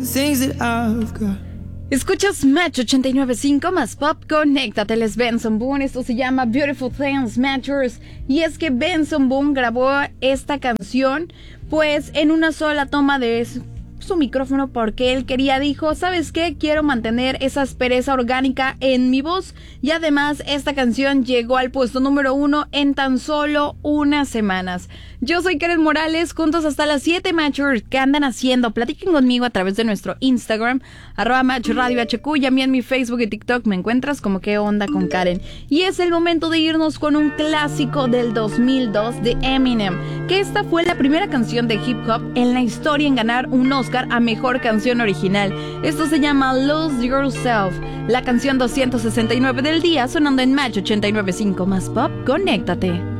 Escuchas Match 89.5 más Pop, conéctate, les Benson Boone. Esto se llama Beautiful Things Matters. Y es que Benson Boone grabó esta canción pues en una sola toma de su micrófono, porque él dijo, ¿sabes qué? Quiero mantener esa aspereza orgánica en mi voz. Y además esta canción llegó al puesto número 1 en tan solo unas semanas. Yo soy Karen Morales, juntos hasta las 7, Matchers. ¿Qué andan haciendo? Platiquen conmigo a través de nuestro Instagram, @MatchRadioHQ, y a mí en mi Facebook y TikTok me encuentras como ¿Qué onda con Karen? Y es el momento de irnos con un clásico del 2002 de Eminem, que esta fue la primera canción de hip hop en la historia en ganar un Oscar a Mejor Canción Original. Esto se llama Lose Yourself, la canción 269 del día, sonando en Match 89.5 más Pop, conéctate.